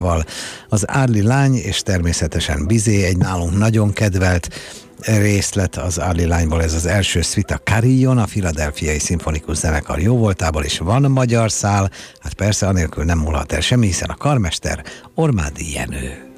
Az Árli lány és természetesen Bizé, egy nálunk nagyon kedvelt részlet az Árli lányból, ez az első szvita Carillon, a Philadelphiai Szimfonikus Zenekar jóvoltából, és van magyar szál, hát persze anélkül nem múlhat el semmi, hiszen a karmester Ormádi Jenő.